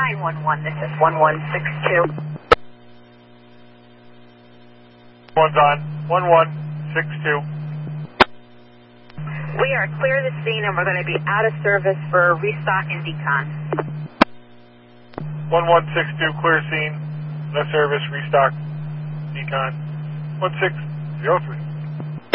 911, this is 1162. One's on. 1162. We are clear the scene and we're going to be out of service for restock and decon. 1162, clear scene. No service, restock, decon. 1603.